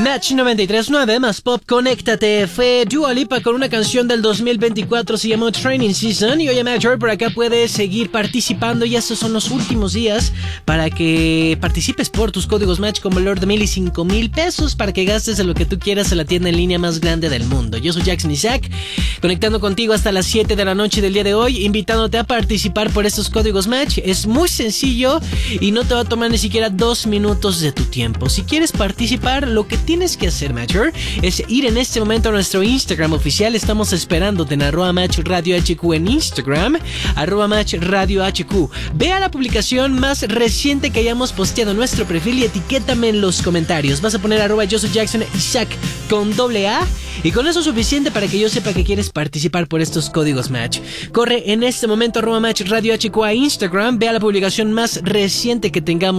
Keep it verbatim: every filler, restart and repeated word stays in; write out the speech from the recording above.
Match noventa y tres punto nueve más pop, conéctate. Fue Dua Lipa con una canción del dos mil veinticuatro, se llamó Training Season. Y oye, Major, por acá puedes seguir participando. Y estos son los últimos días para que participes por tus códigos Match con valor de mil y cinco mil pesos para que gastes en lo que tú quieras en la tienda en línea más grande del mundo. Yo soy Jackson Isaac, conectando contigo hasta las siete de la noche del día de hoy, invitándote a participar por estos códigos Match. Es muy sencillo y no te va a tomar ni siquiera dos minutos de tu tiempo. Si quieres participar, lo que tienes que hacer, Matcher, es ir en este momento a nuestro Instagram oficial. Estamos esperándote en arroba Match Radio H Q en Instagram, arroba Match Radio H Q. Ve a la publicación más reciente que hayamos posteado en nuestro perfil y etiquétame en los comentarios. Vas a poner arroba yo soy Jackson Isaac con doble A y con eso es suficiente para que yo sepa que quieres participar por estos códigos Match. Corre en este momento arroba Match Radio H Q a Instagram, ve a la publicación más reciente que tengamos